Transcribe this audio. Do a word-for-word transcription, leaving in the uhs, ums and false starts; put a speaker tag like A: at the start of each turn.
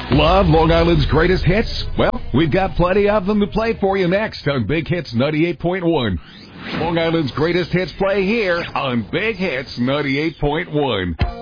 A: Love Long Island's greatest hits? Well, we've got plenty of them to play for you next on Big Hits ninety-eight point one. Long Island's greatest hits play here on Big Hits ninety-eight point one.